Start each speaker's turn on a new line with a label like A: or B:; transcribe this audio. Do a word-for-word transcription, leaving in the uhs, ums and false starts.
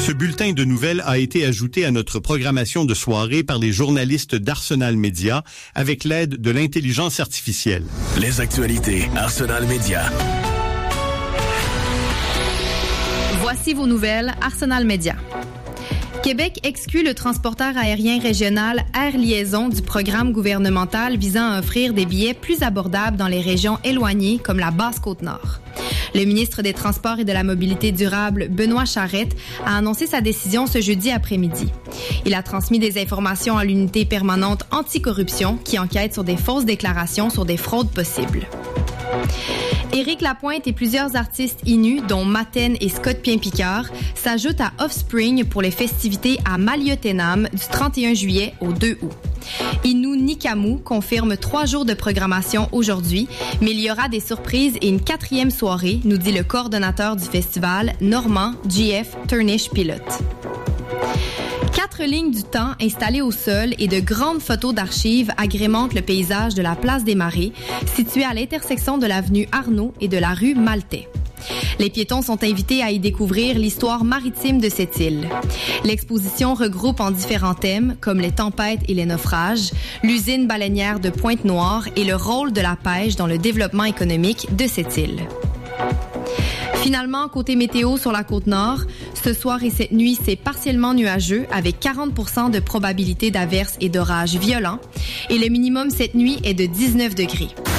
A: Ce bulletin de nouvelles a été ajouté à notre programmation de soirée par les journalistes d'Arsenal Média avec l'aide de l'intelligence artificielle.
B: Les actualités Arsenal Média.
C: Voici vos nouvelles Arsenal Média. Québec exclut le transporteur aérien régional Air Liaison du programme gouvernemental visant à offrir des billets plus abordables dans les régions éloignées comme la Basse-Côte-Nord. Le ministre des Transports et de la Mobilité durable, Benoît Charette, a annoncé sa décision ce jeudi après-midi. Il a transmis des informations à l'unité permanente anticorruption qui enquête sur des fausses déclarations sur des fraudes possibles. Éric Lapointe et plusieurs artistes innus, dont Maten et Scott Pien-Picard, s'ajoutent à Offspring pour les festivités à Maliotenam du trente et un juillet au deux août. Inou Nikamu confirme trois jours de programmation aujourd'hui, mais il y aura des surprises et une quatrième soirée, nous dit le coordonnateur du festival, Normand G F Turnish Pilote. Quatre lignes du temps installées au sol et de grandes photos d'archives agrémentent le paysage de la place des Marais, située à l'intersection de l'avenue Arnaud et de la rue Maltais. Les piétons sont invités à y découvrir l'histoire maritime de cette île. L'exposition regroupe en différents thèmes, comme les tempêtes et les naufrages, l'usine baleinière de Pointe-Noire et le rôle de la pêche dans le développement économique de cette île. Finalement, côté météo sur la Côte-Nord, ce soir et cette nuit, c'est partiellement nuageux avec quarante pour cent de probabilité d'averses et d'orages violents et le minimum cette nuit est de dix-neuf degrés.